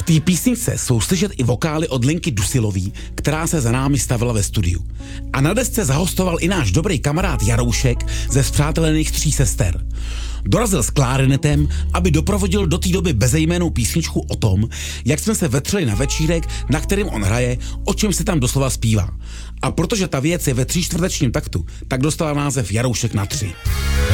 té písničce jsou slyšet i vokály od Linky Dusilový, která se za námi stavila ve studiu. A na desce zahostoval i náš dobrý kamarád Jaroušek ze Spřátelených 3 sester. Dorazil s klarinetem, aby doprovodil do té doby bezejmennou písničku o tom, jak jsme se vetřeli na večírek, na kterým on hraje, o čem se tam doslova zpívá. A protože ta věc je ve 3/4 taktu, tak dostala název Jaroušek na 3.